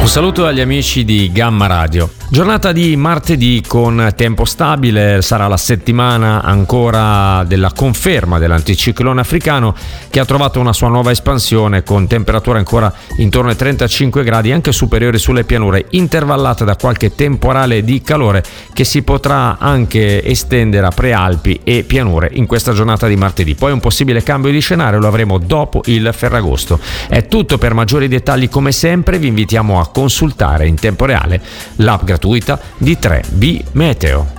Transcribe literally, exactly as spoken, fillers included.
saluto agli amici di Gamma Radio. Giornata di martedì con tempo stabile, sarà la settimana ancora della conferma dell'anticiclone africano che ha trovato una sua nuova espansione con temperature ancora intorno ai trentacinque gradi, anche superiori sulle pianure, intervallate da qualche temporale di calore che si potrà anche estendere a prealpi e pianure in questa giornata di martedì. Poi un possibile cambio di scenario lo avremo dopo il Ferragosto. È tutto. Per maggiori dettagli, come sempre, vi invitiamo a consultare in tempo reale l'app gratuita di tre B Meteo.